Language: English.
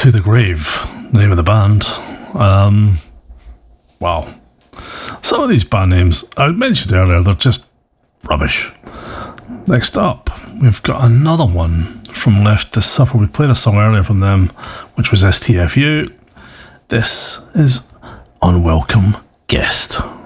To the Grave, the name of the band. Wow. Some of these band names I mentioned earlier, they're just rubbish. Next up, we've got another one from Left to Suffer. We played a song earlier from them, which was STFU. This is Unwelcome Guest.